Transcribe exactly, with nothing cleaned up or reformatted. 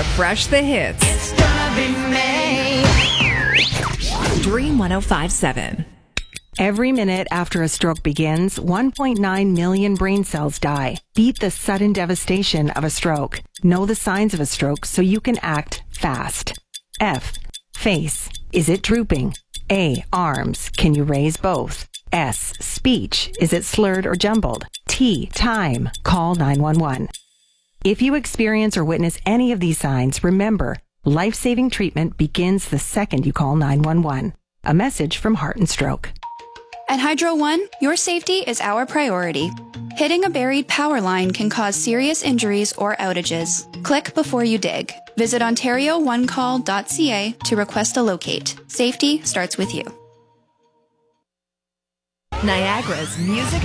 refresh the hits. It's gonna be me. Dream one oh five point seven. Every minute after a stroke begins, one point nine million brain cells die. Beat the sudden devastation of a stroke. Know the signs of a stroke so you can act fast. F. Face. Is it drooping? A. Arms. Can you raise both? S. Speech. Is it slurred or jumbled? T. Time. Call nine one one. If you experience or witness any of these signs, remember, life-saving treatment begins the second you call nine one one. A message from Heart and Stroke. At Hydro One, your safety is our priority. Hitting a buried power line can cause serious injuries or outages. Click before you dig. Visit ontario one call dot c a to request a locate. Safety starts with you. Niagara's music